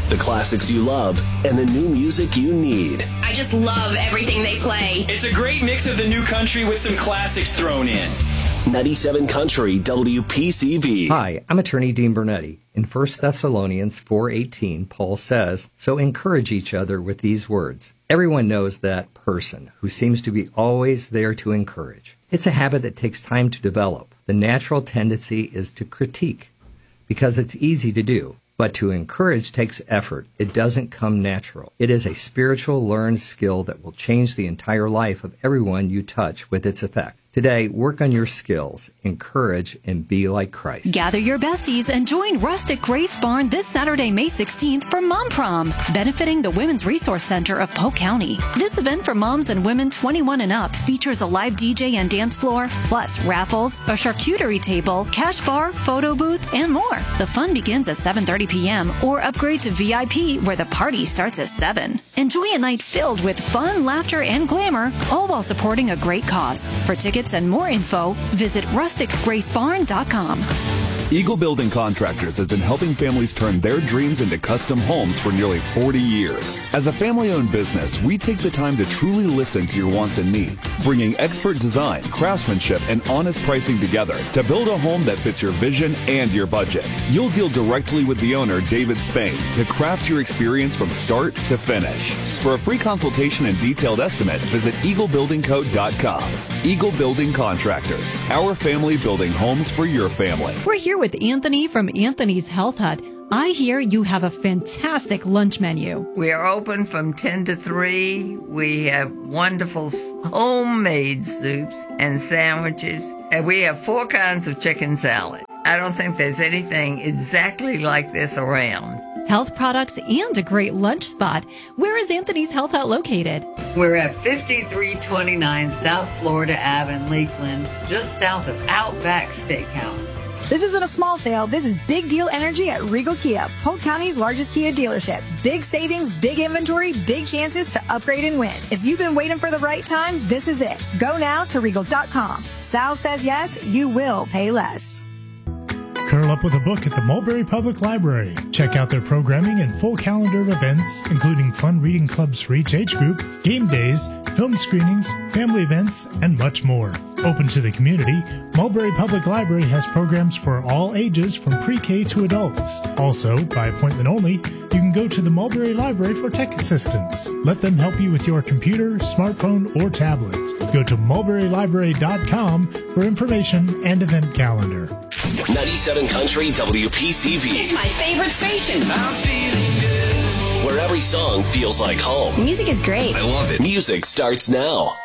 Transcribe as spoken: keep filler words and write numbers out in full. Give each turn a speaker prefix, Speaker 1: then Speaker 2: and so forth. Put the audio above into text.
Speaker 1: the classics you love, and the new music you need.
Speaker 2: I just love everything they play.
Speaker 3: It's a great mix of the new country with some classics thrown in.
Speaker 1: ninety-seven Country W P C V.
Speaker 4: Hi, I'm attorney Dean Bernetti. In First Thessalonians four eighteen, Paul says, "So encourage each other with these words." Everyone knows that person who seems to be always there to encourage. It's a habit that takes time to develop. The natural tendency is to critique because it's easy to do. But to encourage takes effort. It doesn't come natural. It is a spiritual learned skill that will change the entire life of everyone you touch with its effect. Today, work on your skills, encourage, and be like Christ.
Speaker 5: Gather your besties and join Rustic Grace Barn this Saturday, May sixteenth for Mom Prom, benefiting the Women's Resource Center of Polk County. This event for moms and women twenty-one and up features a live D J and dance floor, plus raffles, a charcuterie table, cash bar, photo booth, and more. The fun begins at seven thirty p.m. or upgrade to V I P where the party starts at seven. Enjoy a night filled with fun, laughter, and glamour, all while supporting a great cause. For tickets and more info, visit rustic grace barn dot com.
Speaker 6: Eagle Building Contractors has been helping families turn their dreams into custom homes for nearly forty years. As a family-owned business, we take the time to truly listen to your wants and needs, bringing expert design, craftsmanship, and honest pricing together to build a home that fits your vision and your budget. You'll deal directly with the owner, David Spain, to craft your experience from start to finish. For a free consultation and detailed estimate, visit eagle building co dot com. Eagle Building Contractors, our family building homes for your family.
Speaker 7: We're here with Anthony from Anthony's Health Hut. I hear you have a fantastic lunch menu.
Speaker 8: We are open from ten to three. We have wonderful homemade soups and sandwiches. And we have four kinds of chicken salad. I don't think there's anything exactly like this around.
Speaker 7: Health products and a great lunch spot. Where is Anthony's Health Hut located?
Speaker 8: We're at fifty-three twenty-nine South Florida Ave in Lakeland, just south of Outback Steakhouse.
Speaker 9: This isn't a small sale. This is big deal energy at Regal Kia, Polk County's largest Kia dealership. Big savings, big inventory, big chances to upgrade and win. If you've been waiting for the right time, this is it. Go now to regal dot com. Sal says yes, you will pay less.
Speaker 10: Curl up with a book at the Mulberry Public Library. Check out their programming and full calendar of events, including fun reading clubs for each age group, game days, film screenings, family events, and much more. Open to the community, Mulberry Public Library has programs for all ages from pre-K to adults. Also, by appointment only, you can go to the Mulberry Library for tech assistance. Let them help you with your computer, smartphone, or tablet. Go to mulberry library dot com for information and event calendar.
Speaker 1: ninety-seven Country W P C V.
Speaker 2: It's my favorite station.
Speaker 1: I'm feeling good. Where every song feels like home.
Speaker 2: Music is great.
Speaker 1: I love it. Music starts now.